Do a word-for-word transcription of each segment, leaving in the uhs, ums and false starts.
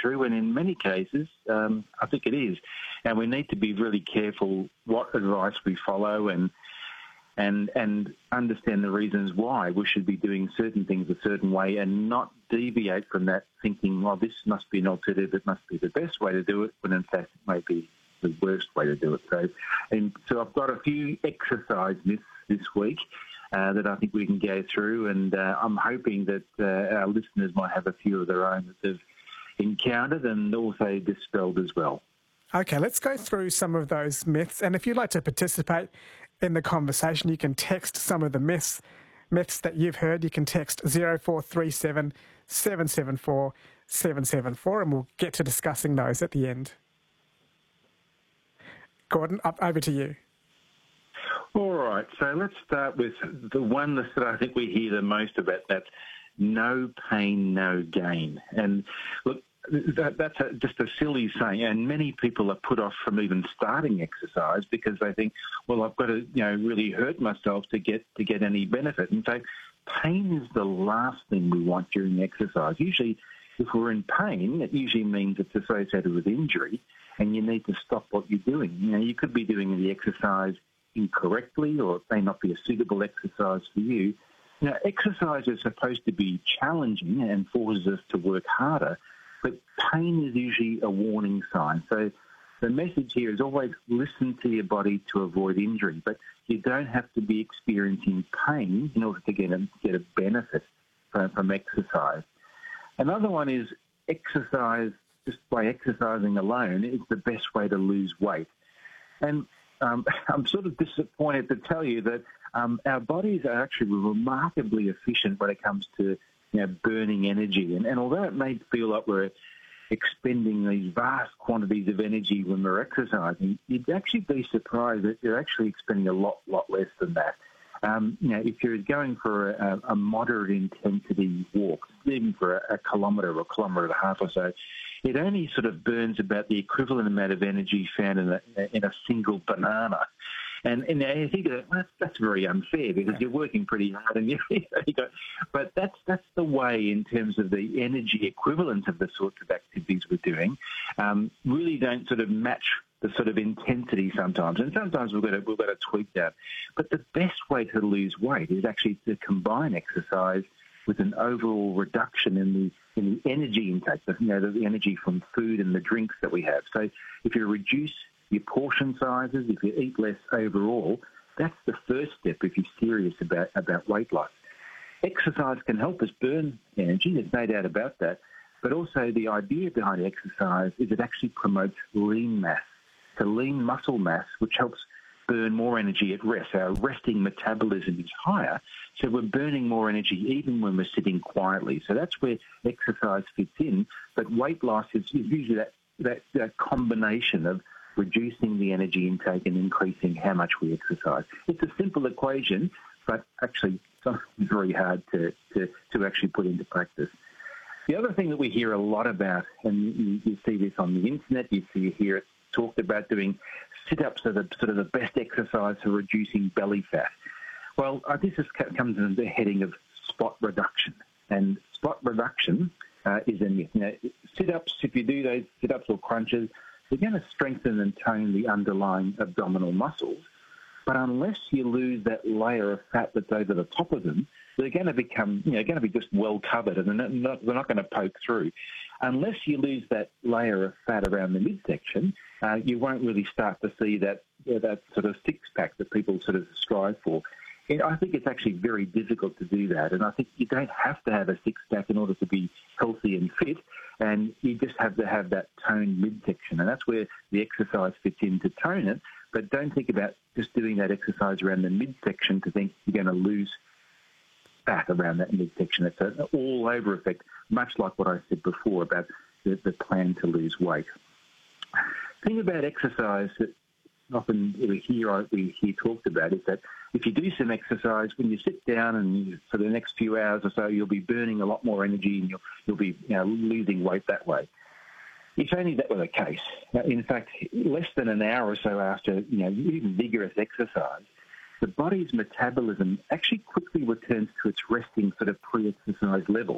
true, and in many cases, um, I think it is. And we need to be really careful what advice we follow and and and understand the reasons why we should be doing certain things a certain way and not deviate from that thinking, well, this must be an alternative, it must be the best way to do it, when in fact it may be the worst way to do it. So, and so I've got a few exercise myths this week uh, that I think we can go through, and uh, I'm hoping that uh, our listeners might have a few of their own that they've encountered and also dispelled as well. Okay, let's go through some of those myths, and if you'd like to participate in the conversation, you can text some of the myths myths that you've heard. You can text zero four three seven, seven seven four, seven seven four, and we'll get to discussing those at the end. Gordon, up over to you. All right, so let's start with the one that I think we hear the most about, that's no pain, no gain. And look, That, that's a, just a silly saying, and many people are put off from even starting exercise because they think, well, I've got to, you know, really hurt myself to get to get any benefit. In fact, pain is the last thing we want during exercise. Usually, if we're in pain, it usually means it's associated with injury, and you need to stop what you're doing. You know, you could be doing the exercise incorrectly, or it may not be a suitable exercise for you. You know, exercise is supposed to be challenging and forces us to work harder. But pain is usually a warning sign. So the message here is always listen to your body to avoid injury. But you don't have to be experiencing pain in order to get a, get a benefit from, from exercise. Another one is exercise, just by exercising alone, is the best way to lose weight. And um, I'm sort of disappointed to tell you that um, our bodies are actually remarkably efficient when it comes to you know, burning energy. And, and although it may feel like we're expending these vast quantities of energy when we're exercising, you'd actually be surprised that you're actually expending a lot, lot less than that. Um, you know, if you're going for a, a moderate intensity walk, even for a, a kilometre or a kilometre and a half or so, it only sort of burns about the equivalent amount of energy found in a, in a single banana. And, and you think that well, that's, that's very unfair because you're working pretty hard, and you, you go, but that's that's the way in terms of the energy equivalent of the sorts of activities we're doing. Um, really don't sort of match the sort of intensity sometimes, and sometimes we've got to we've got to tweak that. But the best way to lose weight is actually to combine exercise with an overall reduction in the in the energy intake, you know, the energy from food and the drinks that we have. So if you reduce your portion sizes, if you eat less overall, that's the first step if you're serious about, about weight loss. Exercise can help us burn energy, there's no doubt about that, but also the idea behind exercise is it actually promotes lean mass, so lean muscle mass, which helps burn more energy at rest. Our resting metabolism is higher, so we're burning more energy even when we're sitting quietly. So that's where exercise fits in, but weight loss is usually that, that, that combination of reducing the energy intake and increasing how much we exercise. It's a simple equation, but actually something very hard to, to, to actually put into practice. The other thing that we hear a lot about, and you, you see this on the internet, you see you hear it talked about doing sit-ups are the sort of the best exercise for reducing belly fat. Well, uh, this is, comes under the heading of spot reduction, and spot reduction uh, is in, you know, sit-ups, if you do those sit-ups or crunches, they're going to strengthen and tone the underlying abdominal muscles. But unless you lose that layer of fat that's over the top of them, they're going to become, you know, going to be just well covered, and they're not, they're not going to poke through. Unless you lose that layer of fat around the midsection, uh, you won't really start to see that uh, that sort of six-pack that people sort of strive for. And I think it's actually very difficult to do that, and I think you don't have to have a six-pack in order to be healthy and fit, and you just have to have that toned midsection, and that's where the exercise fits in to tone it. But don't think about just doing that exercise around the midsection to think you're going to lose fat around that midsection. It's an all-over effect, much like what I said before about the, the plan to lose weight. The thing about exercise that often we hear, we hear talked about is that if you do some exercise, when you sit down and you, for the next few hours or so, you'll be burning a lot more energy and you'll, you'll be you know, losing weight that way. If only that were the case. In fact, less than an hour or so after you know even vigorous exercise, the body's metabolism actually quickly returns to its resting sort of pre-exercise level.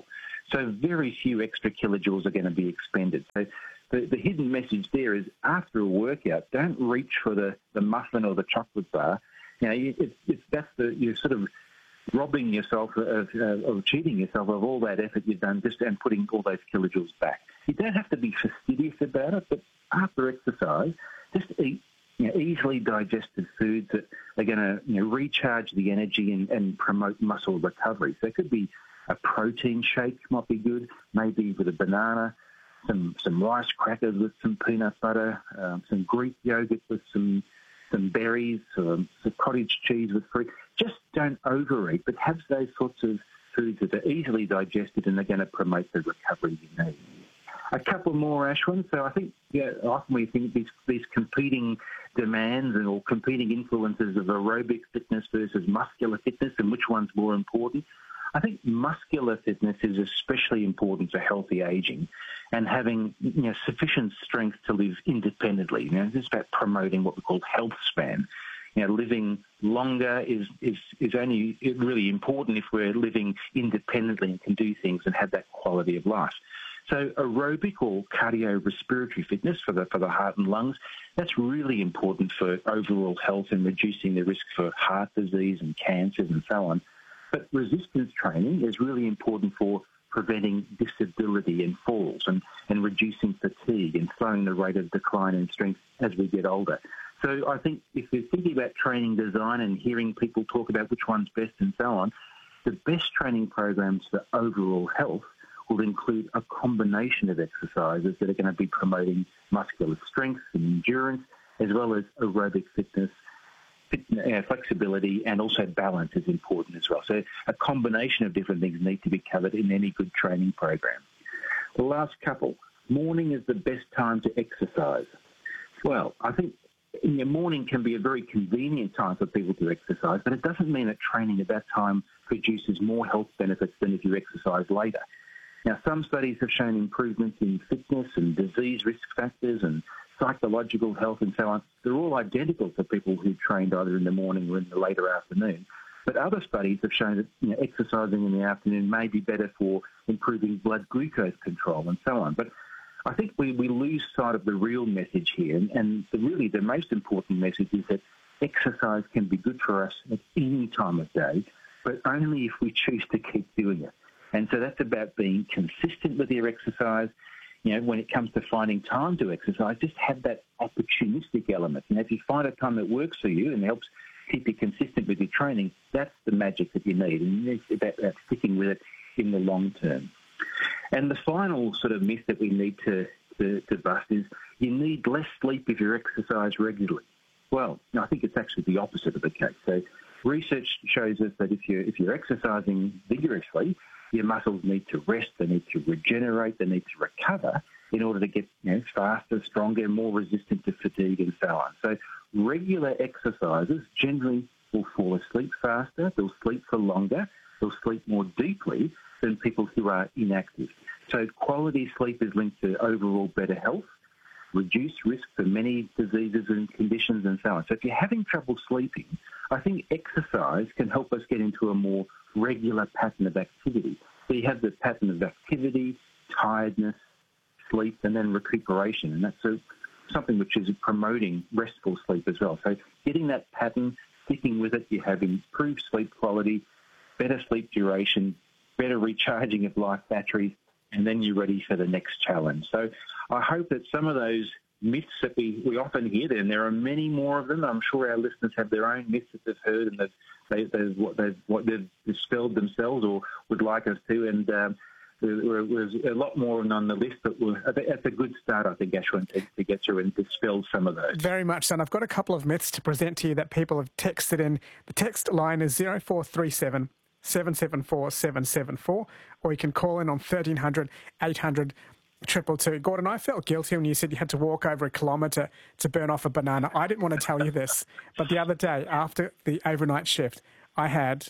So very few extra kilojoules are going to be expended. So the, the hidden message there is after a workout, don't reach for the, the muffin or the chocolate bar. You know, it's, it's, that's the, you're sort of robbing yourself of, uh, of cheating yourself of all that effort you've done just and putting all those kilojoules back. You don't have to be fastidious about it, but after exercise, just eat you know, easily digested foods that are going to you know, recharge the energy and, and promote muscle recovery. So it could be a protein shake might be good, maybe with a banana, some some rice crackers with some peanut butter, um, some Greek yogurt with some some berries, um, some cottage cheese with fruit. Just don't overeat, but have those sorts of foods that are easily digested and they're going to promote the recovery you need. A couple more, Ashwin. So I think yeah, often we think these, these competing demands and or competing influences of aerobic fitness versus muscular fitness and which one's more important. I think muscular fitness is especially important for healthy aging and having you know, sufficient strength to live independently. You know, it's about promoting what we call health span. You know, living longer is, is, is only really important if we're living independently and can do things and have that quality of life. So aerobic or cardiorespiratory fitness for the, for the heart and lungs, that's really important for overall health and reducing the risk for heart disease and cancers and so on. But resistance training is really important for preventing disability and falls and, and reducing fatigue and slowing the rate of decline in strength as we get older. So I think if you're thinking about training design and hearing people talk about which one's best and so on, the best training programs for overall health will include a combination of exercises that are going to be promoting muscular strength and endurance, as well as aerobic fitness, fit, uh, flexibility, and also balance is important as well. So a combination of different things need to be covered in any good training program. The last couple, morning is the best time to exercise. Well, I think in the morning can be a very convenient time for people to exercise, but it doesn't mean that training at that time produces more health benefits than if you exercise later. Now, some studies have shown improvements in fitness and disease risk factors and psychological health and so on. They're all identical for people who trained either in the morning or in the later afternoon. But other studies have shown that you know, exercising in the afternoon may be better for improving blood glucose control and so on. But I think we, we lose sight of the real message here. And, and the, really the most important message is that exercise can be good for us at any time of day, but only if we choose to keep doing it. And so that's about being consistent with your exercise. You know, when it comes to finding time to exercise, just have that opportunistic element. You know, if you find a time that works for you and helps keep you consistent with your training, that's the magic that you need. And it's about, about sticking with it in the long term. And the final sort of myth that we need to, to, to bust is you need less sleep if you exercise regularly. Well, I think it's actually the opposite of the case. So research shows us that if you're, if you're exercising vigorously, your muscles need to rest, they need to regenerate, they need to recover in order to get you know, faster, stronger, more resistant to fatigue and so on. So regular exercises generally will fall asleep faster, they'll sleep for longer, they'll sleep more deeply than people who are inactive. So quality sleep is linked to overall better health, reduced risk for many diseases and conditions and so on. So if you're having trouble sleeping, I think exercise can help us get into a more regular pattern of activity. So you have the pattern of activity, tiredness, sleep, and then recuperation. And that's a, something which is promoting restful sleep as well. So getting that pattern, sticking with it, you have improved sleep quality, better sleep duration, better recharging of life batteries, and then you're ready for the next challenge. So I hope that some of those myths that we, we often hear, and there are many more of them. I'm sure our listeners have their own myths that they've heard and they've, they, they've, what they've, what they've dispelled themselves or would like us to. And um, there, there's a lot more on the list, but we'll, that's a good start, I think, Ashwin, to, to get through and dispel some of those. Very much so. And I've got a couple of myths to present to you that people have texted in. The text line is zero four three seven, seven seven four, seven seven four, or you can call in on thirteen hundred, eight hundred, triple two. Gordon, I felt guilty when you said you had to walk over a kilometre to burn off a banana. I didn't want to tell you this, but the other day after the overnight shift, I had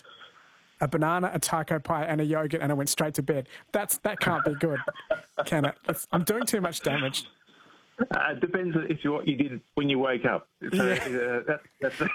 a banana, a taco pie, and a yogurt, and I went straight to bed. That's that can't be good, can it? It's, I'm doing too much damage. Uh, it depends if you what you did when you wake up. So, Yeah. uh, that, that's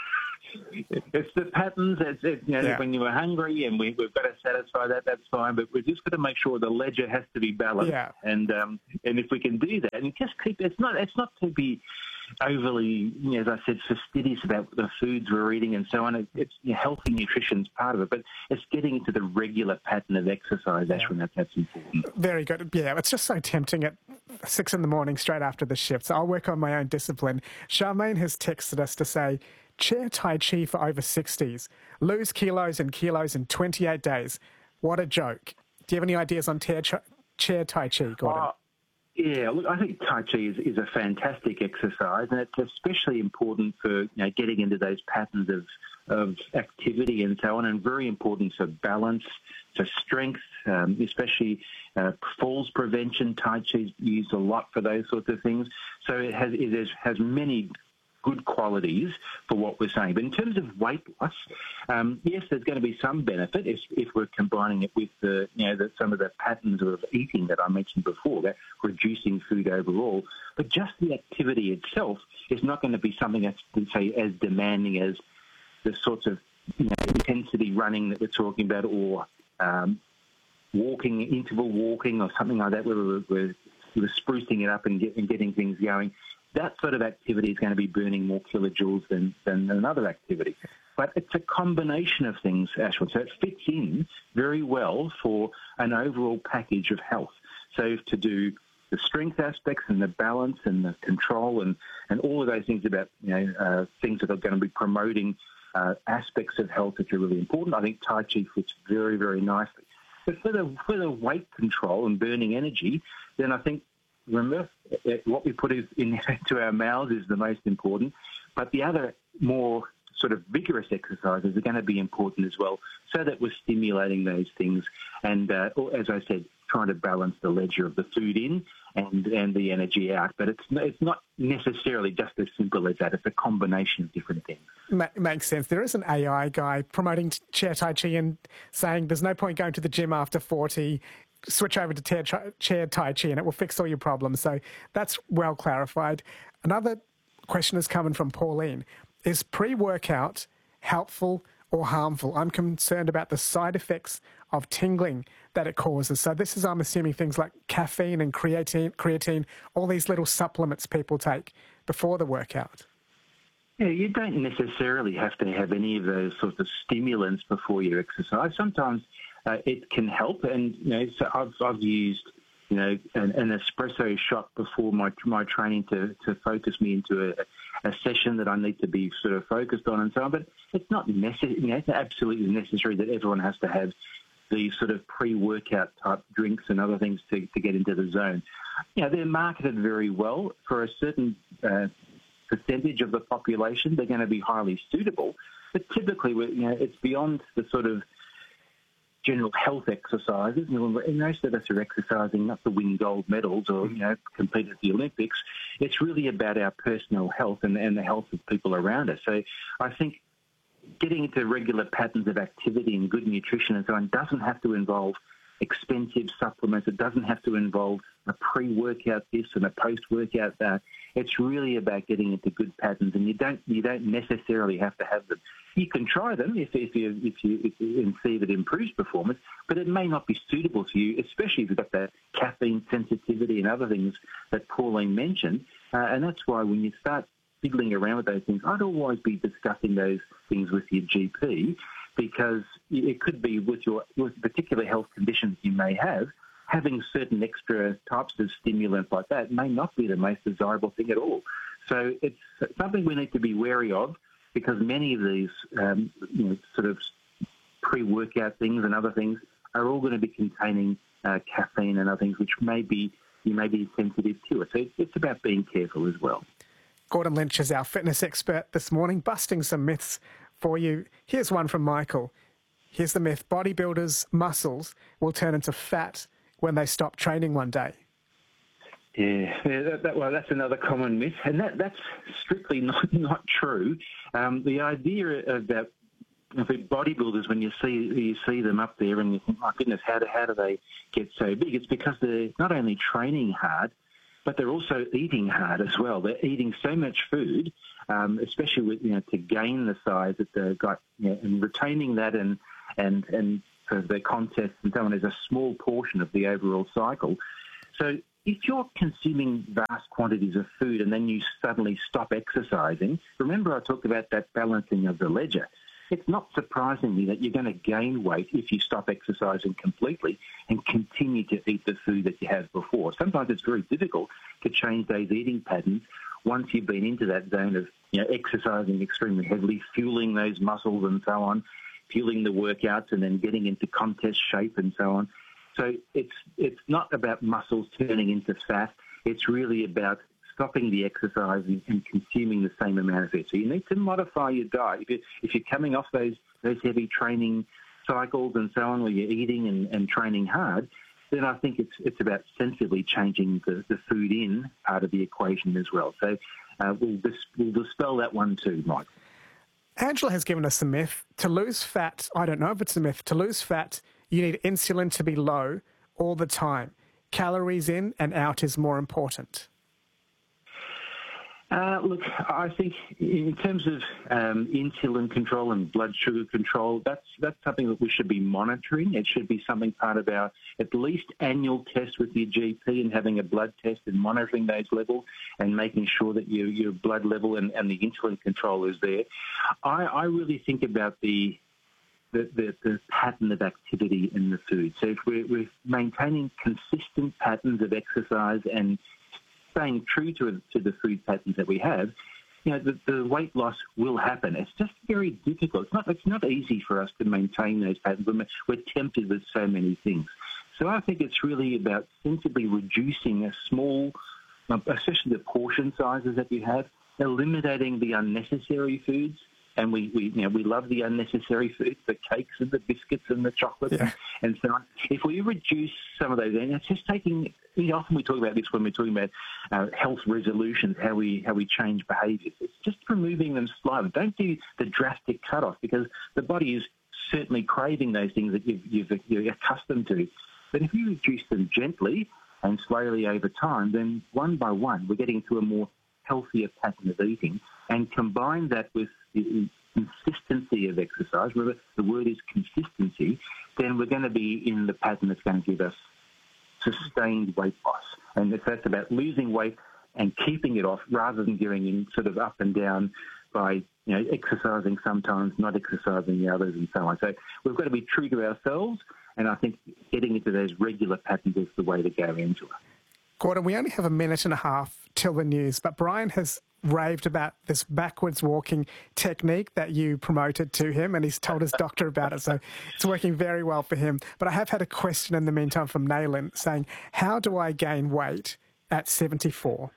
it's the patterns. It's, it, you know, Yeah. when you were hungry and we, we've got to satisfy that, that's fine. But we've just got to make sure the ledger has to be balanced. Yeah. And um, and if we can do that, and just keep it's not it's not to be overly, you know, as I said, fastidious about the foods we're eating and so on. It, it's you know, healthy nutrition's part of it, but it's getting into the regular pattern of exercise, Yeah. Ashwin, that's, that's important. Very good. Yeah, it's just so tempting at six in the morning straight after the shift. So I'll work on my own discipline. Charmaine has texted us to say, chair Tai Chi for over sixties. Lose kilos and kilos in twenty-eight days. What a joke. Do you have any ideas on chair, chair Tai Chi, Gordon? Uh, Yeah, look, I think Tai Chi is, is a fantastic exercise, and it's especially important for you know getting into those patterns of of activity and so on, and very important for balance, for strength, um, especially uh, falls prevention. Tai Chi is used a lot for those sorts of things. So it has it has, has many good qualities for what we're saying. But in terms of weight loss, um, yes, there's going to be some benefit if, if we're combining it with the, you know, the, some of the patterns of eating that I mentioned before, that reducing food overall. But just the activity itself is not going to be something that's, say, as demanding as the sorts of you know, intensity running that we're talking about, or um, walking, interval walking, or something like that, where we're, we're, we're sprucing it up and, get, and getting things going. That sort of activity is going to be burning more kilojoules than, than another activity. But it's a combination of things, Ashwin. So it fits in very well for an overall package of health. So to do the strength aspects and the balance and the control and, and all of those things about, you know, uh, things that are going to be promoting uh, aspects of health that are really important, I think Tai Chi fits very, very nicely. But for the, for the weight control and burning energy, then I think remember, what we put into our mouths is the most important, but the other more sort of vigorous exercises are going to be important as well, so that we're stimulating those things and, uh, as I said, trying to balance the ledger of the food in and, and the energy out. But it's it's not necessarily just as simple as that. It's a combination of different things. Ma- makes sense. There is an A I guy promoting chair Tai Chi and saying there's no point going to the gym after forty. Switch over to chair, chair Tai Chi and it will fix all your problems. So that's well clarified. Another question is coming from Pauline. Is pre-workout helpful or harmful? I'm concerned about the side effects of tingling that it causes. So this is, I'm assuming, things like caffeine and creatine, creatine, all these little supplements people take before the workout. Yeah, you don't necessarily have to have any of those sorts of stimulants before you exercise. Sometimes uh, it can help, and you know, so I've I've used you know an, an espresso shot before my my training to, to focus me into a, a session that I need to be sort of focused on and so on. But it's not necessary. You know, it's absolutely necessary that everyone has to have these sort of pre-workout type drinks and other things to, to get into the zone. You know, they're marketed very well for a certain uh, percentage of the population. They're going to be highly suitable, but typically, you know, it's beyond the sort of general health exercises. You know, most of us are exercising not to win gold medals or, you know, compete at the Olympics. It's really about our personal health and, and the health of people around us. So I think getting into regular patterns of activity and good nutrition and so on doesn't have to involve expensive supplements. It doesn't have to involve a pre-workout this and a post-workout that. It's really about getting into good patterns, and you don't you don't necessarily have to have them. You can try them if, if you if you if you and see that improves performance, but it may not be suitable for you, especially if you've got that caffeine sensitivity and other things that Pauline mentioned. Uh, and that's why when you start fiddling around with those things, I'd always be discussing those things with your G P, because it could be with your with particular health conditions you may have, having certain extra types of stimulants like that may not be the most desirable thing at all. So it's something we need to be wary of, because many of these um, you know, sort of pre-workout things and other things are all going to be containing uh, caffeine and other things which may be, you may be sensitive to it. So it's about being careful as well. Gordon Lynch is our fitness expert this morning, busting some myths for you. Here's one from Michael. Here's the myth: bodybuilders' muscles will turn into fat when they stop training one day. Yeah, yeah that, that, well, that's another common myth, and that, that's strictly not not true. Um, the idea of that, of bodybuilders, when you see you see them up there, and you think, my goodness, how do how do they get so big? It's because they're not only training hard, but they're also eating hard as well. They're eating so much food, um, especially with, you know, to gain the size that they've got, you know, and retaining that and and and for their contests and so on is a small portion of the overall cycle. So if you're consuming vast quantities of food and then you suddenly stop exercising, remember I talked about that balancing of the ledger. It's not surprisingly that you're going to gain weight if you stop exercising completely and continue to eat the food that you had before. Sometimes it's very difficult to change those eating patterns once you've been into that zone of, you know, exercising extremely heavily, fueling those muscles and so on, fueling the workouts and then getting into contest shape and so on. So it's it's not about muscles turning into fat. It's really about stopping the exercise and consuming the same amount of it. So you need to modify your diet. If you're, if you're coming off those those heavy training cycles and so on, where you're eating and, and training hard, then I think it's it's about sensibly changing the, the food in part of the equation as well. So uh, we'll, dis, we'll dispel that one too, Mike. Angela has given us a myth. To lose fat, I don't know if it's a myth, to lose fat, you need insulin to be low all the time. Calories in and out is more important. Uh, look, I think in terms of um, insulin control and blood sugar control, that's that's something that we should be monitoring. It should be something part of our at least annual test with your G P and having a blood test and monitoring those levels and making sure that your, your blood level and, and the insulin control is there. I, I really think about the The, the, the pattern of activity in the food. So if we're, we're maintaining consistent patterns of exercise and staying true to, to the food patterns that we have, you know, the, the weight loss will happen. It's just very difficult. It's not, it's not easy for us to maintain those patterns. We're tempted with so many things. So I think it's really about sensibly reducing a small, especially the portion sizes that you have, eliminating the unnecessary foods. And we, we, you know, we love the unnecessary foods, the cakes and the biscuits and the chocolate yeah. and so on. If we reduce some of those, and it's just taking, you know, often we talk about this when we're talking about uh, health resolutions, how we how we change behaviours. It's just removing them slightly. Don't do the drastic cut-off because the body is certainly craving those things that you've, you've, you're accustomed to. But if you reduce them gently and slowly over time, then one by one we're getting to a more healthier pattern of eating, and combine that with the consistency of exercise, whether the word is consistency, then we're going to be in the pattern that's going to give us sustained weight loss. And if that's about losing weight and keeping it off rather than going in sort of up and down by, you know, exercising sometimes, not exercising the others and so on. So we've got to be true to ourselves, and I think getting into those regular patterns is the way to go, Angela. Gordon, we only have a minute and a half till the news, but Brian has raved about this backwards walking technique that you promoted to him, and he's told his doctor about it, so it's working very well for him. But I have had a question in the meantime from Naylin saying, how do I gain weight at seventy-four?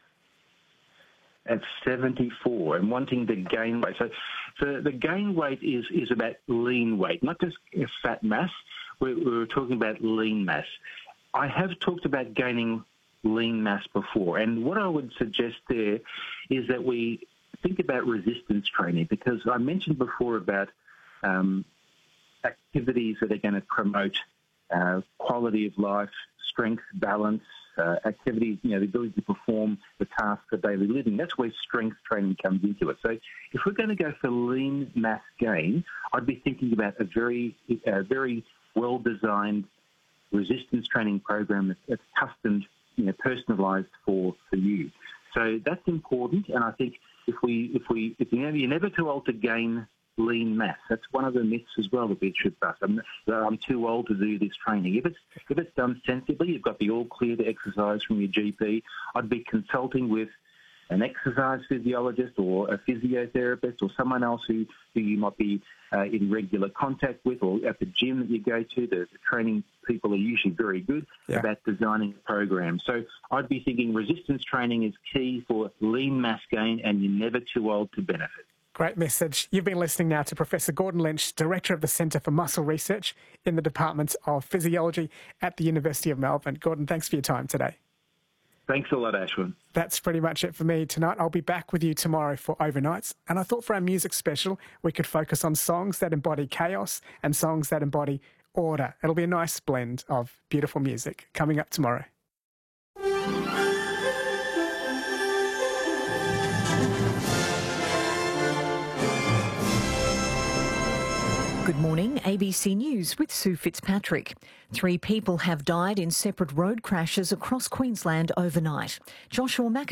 At seventy-four and wanting to gain weight. So, so the gain weight is, is about lean weight, not just fat mass. We're, we're talking about lean mass. I have talked about gaining lean mass before. And what I would suggest there is that we think about resistance training, because I mentioned before about um, activities that are going to promote uh, quality of life, strength, balance, uh, activities, you know, the ability to perform the tasks of daily living. That's where strength training comes into it. So if we're going to go for lean mass gain, I'd be thinking about a very, uh, very well-designed resistance training program that's, that's custom, you know, personalised for, for you. So that's important, and I think if we if we if you're never too old to gain lean mass. That's one of the myths as well that we should bust. I'm, I'm too old to do this training. If it's if it's done sensibly, you've got the all clear to exercise from your G P. I'd be consulting with an exercise physiologist or a physiotherapist or someone else who, who you might be uh, in regular contact with, or at the gym that you go to. The, the training people are usually very good yeah. about designing a program. So I'd be thinking resistance training is key for lean mass gain, and you're never too old to benefit. Great message. You've been listening now to Professor Gordon Lynch, Director of the Centre for Muscle Research in the Department of Physiology at the University of Melbourne. Gordon, thanks for your time today. Thanks a lot, Ashwin. That's pretty much it for me tonight. I'll be back with you tomorrow for Overnights. And I thought for our music special, we could focus on songs that embody chaos and songs that embody order. It'll be a nice blend of beautiful music coming up tomorrow. Good morning, A B C News with Sue Fitzpatrick. Three people have died in separate road crashes across Queensland overnight. Joshua Mac